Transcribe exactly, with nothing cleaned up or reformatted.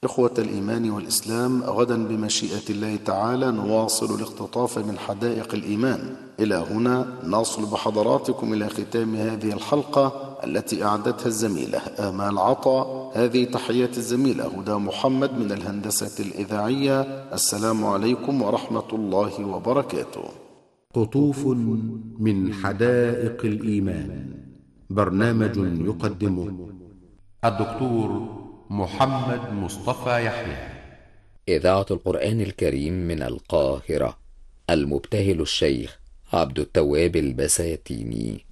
إخوة الإيمان والإسلام، غدا بمشيئة الله تعالى نواصل الاختطاف من حدائق الإيمان. إلى هنا نصل بحضراتكم إلى ختام هذه الحلقة التي أعدتها الزميلة آمال عطا. هذه تحيات الزميلة هدى محمد من الهندسة الإذاعية. السلام عليكم ورحمة الله وبركاته. قطوف من حدائق الإيمان، برنامج يقدمه الدكتور محمد مصطفى يحيى. إذاعة القرآن الكريم من القاهرة، المبتهل الشيخ عبد التواب البساتيني.